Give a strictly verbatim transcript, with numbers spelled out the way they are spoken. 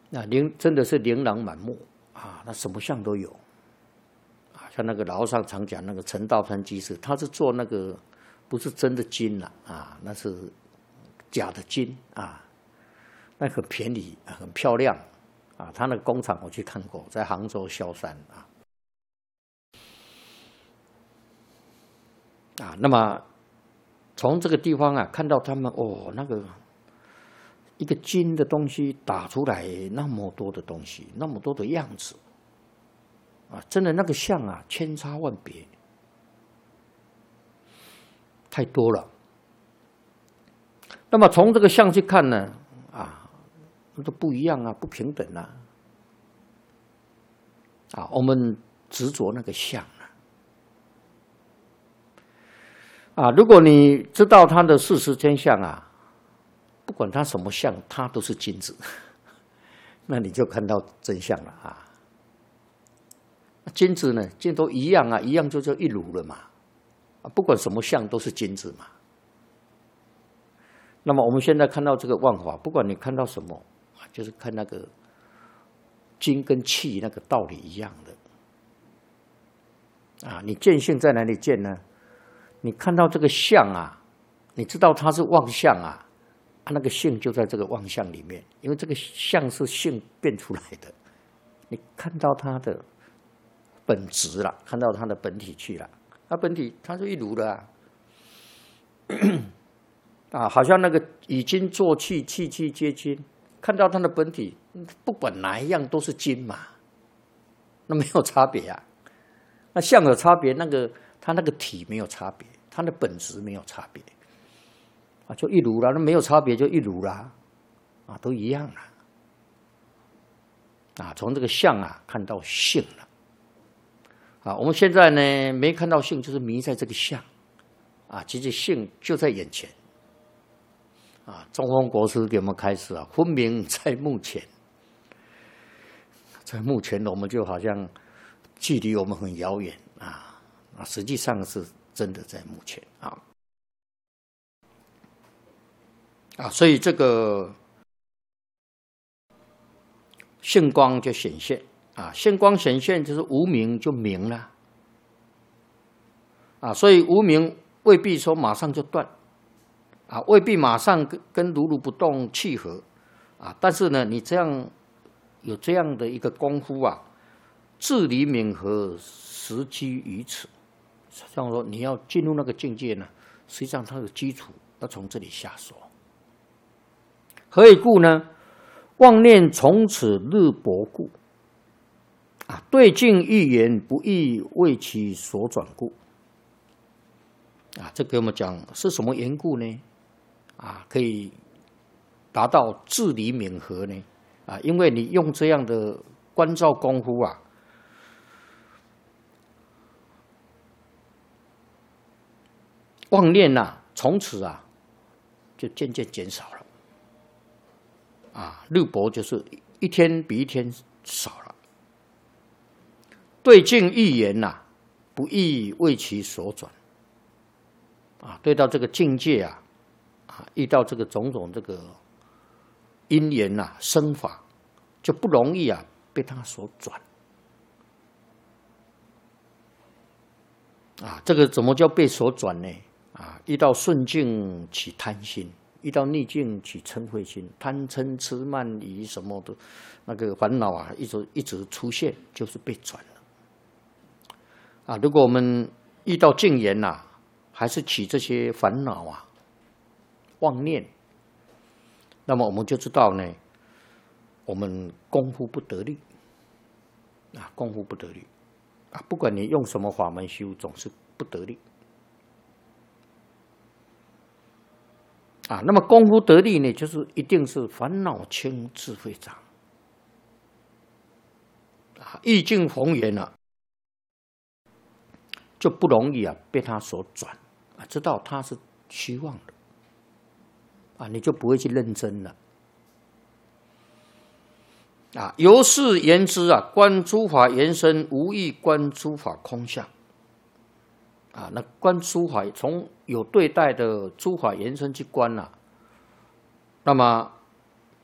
那琳真的是琳琅满目啊，那什么相都有啊。像那个老和尚常讲那个陈道山居士，他是做那个不是真的金了 啊, 啊，那是假的金啊，那很便宜，很漂亮啊。他那个工厂我去看过，在杭州萧山啊。啊，那么从这个地方啊，看到他们哦，那个一个金的东西打出来那么多的东西，那么多的样子，啊，真的那个像啊，千差万别，太多了。那么从这个像去看呢，啊，都不一样啊，不平等啊，啊，我们执着那个像。啊，如果你知道它的事实真相啊，不管它什么相，它都是金子，那你就看到真相了啊。金子呢，金都一样啊，一样就叫一如了嘛。啊，不管什么相都是金子嘛。那么我们现在看到这个万法，不管你看到什么，就是看那个金跟气那个道理一样的。啊，你见性在哪里见呢？你看到这个相啊，你知道它是妄相啊，啊那个性就在这个妄相里面，因为这个相是性变出来的。你看到它的本质了，看到它的本体去了，它本体它是一如的啊，啊，好像那个以金做器，器器皆金，看到它的本体，不管哪一样都是金嘛，那没有差别啊。那相有差别，那个它那个体没有差别，它的本质没有差别，啊，就一如啦。那没有差别就一如啦，啊，都一样啦。啊，从这个相啊看到性了。啊，我们现在呢没看到性，就是迷在这个相，啊，其实性就在眼前。啊，中峰国师给我们开始啊，分明在目前，在目前我们就好像距离我们很遥远啊，啊，实际上是真的在目前啊，啊，所以这个性光就显现啊，性光显现就是无明就明了啊，所以无明未必说马上就断。啊，未必马上跟跟如如不动契合，啊，但是呢，你这样有这样的一个功夫啊，至理敏和，实基于此。像说你要进入那个境界呢，实际上它的基础要从这里下手。何以故呢？妄念从此日薄故，啊，对境一言不易为其所转故。啊，这给我们讲是什么缘故呢？啊，可以达到至理敏和呢？啊，因为你用这样的观照功夫啊，妄念呐、啊，从此啊就渐渐减少了。啊，日薄就是一天比一天少了。对境一言呐、啊，不易为其所转。啊，对到这个境界啊。啊，遇到这个种种这个因缘呐、啊、生法，就不容易啊被他所转。啊，这个怎么叫被所转呢？啊，遇到顺境起贪心，遇到逆境起嗔恚心，贪嗔痴慢疑什么的，那个烦恼啊，一直一直出现，就是被转了。啊，如果我们遇到境缘呐，还是起这些烦恼啊。妄念，那么我们就知道呢，我们功夫不得力啊，功夫不得力啊，不管你用什么法门修，总是不得力啊。那么功夫得力呢，就是一定是烦恼轻，智慧长啊，意境逢源啊，就不容易啊被他所转啊，知道他是虚妄的。啊，你就不会去认真了。啊，由是言之啊，观诸法缘生，无异观诸法空相。啊，那观诸法，从有对待的诸法缘生去观啊，那么